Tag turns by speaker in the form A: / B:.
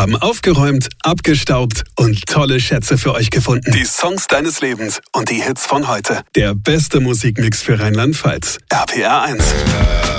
A: haben aufgeräumt, abgestaubt und tolle Schätze für euch gefunden. Die Songs deines Lebens und die Hits von heute. Der beste Musikmix für Rheinland-Pfalz. RPR 1.